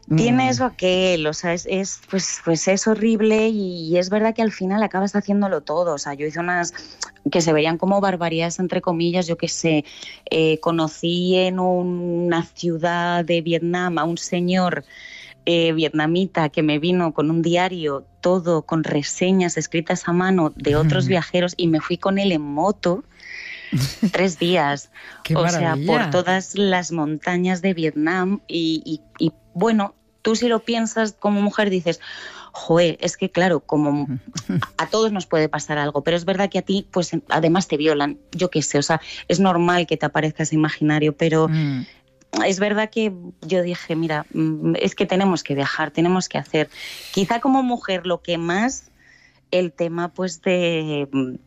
Tiene eso aquel, o sea, pues es horrible y es verdad que al final acabas haciéndolo todo. O sea, yo hice unas que se veían como barbaridades, entre comillas, yo qué sé, conocí en una ciudad de Vietnam a un señor vietnamita que me vino con un diario, todo con reseñas escritas a mano de otros viajeros, y me fui con él en moto 3 días. ¡Qué o sea, maravilla! por todas las montañas de Vietnam y bueno, tú si lo piensas como mujer dices, joder, es que claro, como a todos nos puede pasar algo, pero es verdad que a ti, pues además te violan, yo qué sé, o sea, es normal que te aparezca ese imaginario, pero es verdad que yo dije, mira, es que tenemos que viajar, tenemos que hacer, quizá como mujer lo que más, el tema pues de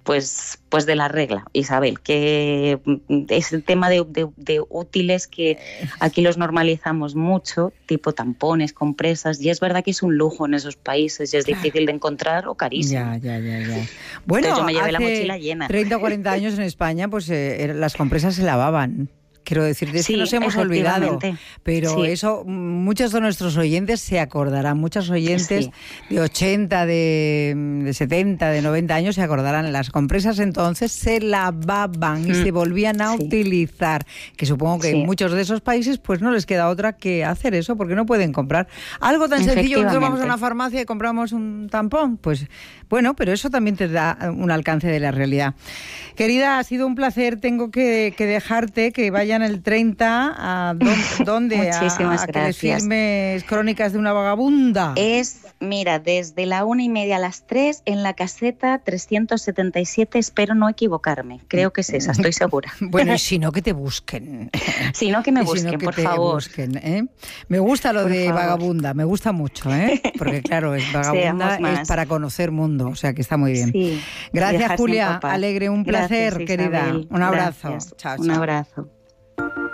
la regla, Isabel, que es el tema de útiles que aquí los normalizamos mucho, tipo tampones, compresas, y es verdad que es un lujo en esos países y es difícil de encontrar o carísimo. Ya. Bueno, entonces yo me llevé hace la mochila llena. 30 o 40 años en España, pues las compresas se lavaban. Quiero decir, de esto nos hemos olvidado, pero eso muchos de nuestros oyentes se acordarán, muchos oyentes de 80, de 70, de 90 años se acordarán. Las compresas entonces se lavaban y se volvían a utilizar, que supongo que en muchos de esos países pues no les queda otra que hacer eso, porque no pueden comprar algo tan sencillo. Nosotros vamos a una farmacia y compramos un tampón, pues bueno, pero eso también te da un alcance de la realidad. Querida, ha sido un placer, tengo que dejarte, que vayan el 30 a ¿dónde? Muchísimas a que les gracias. firmes Crónicas de una vagabunda. Mira, desde la 1:30 a las 3 en la caseta 377, espero no equivocarme. Creo que es esa, estoy segura. Bueno, y si no, que te busquen. Si no, que me busquen, por favor. Me gusta lo por de favor. Vagabunda, me gusta mucho, porque claro, es vagabunda, es para conocer mundo, o sea que está muy bien. Sí, gracias, Julia, alegre, un placer, gracias, querida. Isabel. Un abrazo. Gracias. Chao. Un abrazo.